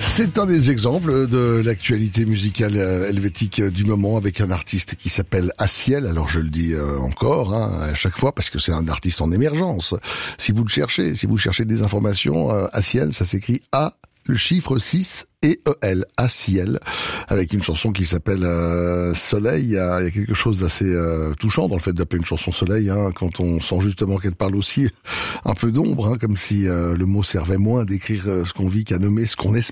C'est un des exemples de l'actualité musicale helvétique du moment avec un artiste qui s'appelle Aciel. Alors je le dis encore à chaque fois parce que c'est un artiste en émergence. Si vous le cherchez, si vous cherchez des informations, Aciel, ça s'écrit A, le chiffre 6 et E-L, Aciel, avec une chanson qui s'appelle Soleil. Il y a quelque chose d'assez touchant dans le fait d'appeler une chanson Soleil, quand on sent justement qu'elle parle aussi un peu d'ombre, comme si le mot servait moins à décrire ce qu'on vit qu'à nommer ce qu'on espère.